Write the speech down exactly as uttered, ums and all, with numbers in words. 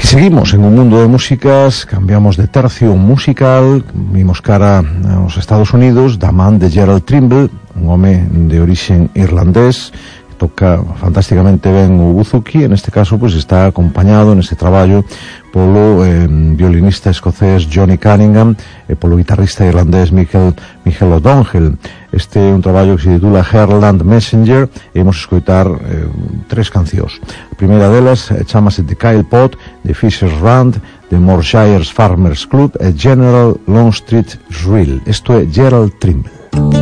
Seguimos en un mundo de músicas, cambiamos de tercio musical, vimos cara aos Estados Unidos, da man de Gerald Trimble, un home de orixen irlandés, que toca fantásticamente ben o buzuki. En este caso, pues está acompañado neste traballo polo eh, violinista escocés Johnny Cunningham e polo guitarrista irlandés Michael, Michael O'Donnell. Este é un traballo que se titula Herland Messenger e imos escoitar eh, tres cancións. A primeira delas eh, chamase The Kyle Pot, de Fisher's Rand, de Morshire's Farmers Club e General Longstreet Reel. Isto é Gerald Trimble.